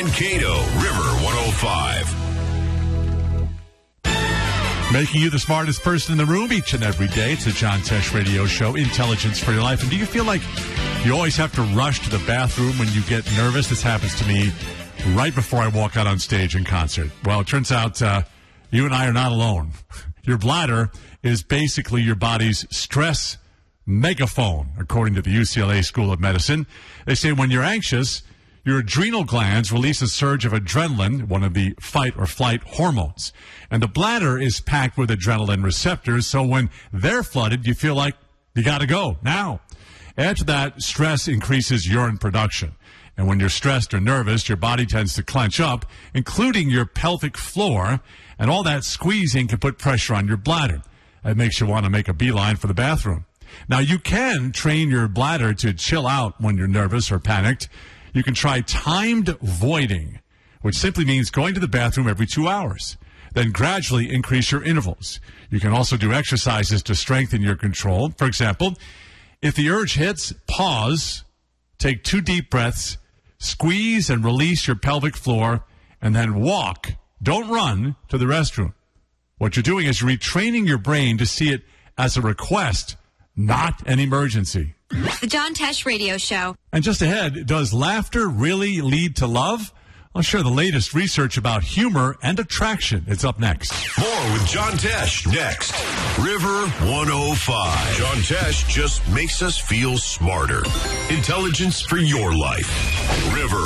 Mankato, River 105. Making you the smartest person in the room each and every day. It's the John Tesh Radio Show, Intelligence for Your Life. And do you feel like you always have to rush to the bathroom when you get nervous? This happens to me right before I walk out on stage in concert. Well, it turns out you and I are not alone. Your bladder is basically your body's stress megaphone, according to the UCLA School of Medicine. They say when you're anxious, your adrenal glands release a surge of adrenaline, one of the fight or flight hormones. And the bladder is packed with adrenaline receptors, so when they're flooded, you feel like you got to go now. Add to that, stress increases urine production. And when you're stressed or nervous, your body tends to clench up, including your pelvic floor, and all that squeezing can put pressure on your bladder. That makes you want to make a beeline for the bathroom. Now, you can train your bladder to chill out when you're nervous or panicked. You can try timed voiding, which simply means going to the bathroom every 2 hours. Then gradually increase your intervals. You can also do exercises to strengthen your control. For example, if the urge hits, pause, take 2 deep breaths, squeeze and release your pelvic floor, and then walk, don't run, to the restroom. What you're doing is retraining your brain to see it as a request, not an emergency. The John Tesh Radio Show. And just ahead, does laughter really lead to love? I'll share the latest research about humor and attraction. It's up next. More with John Tesh next. River 105. John Tesh just makes us feel smarter. Intelligence for your life. River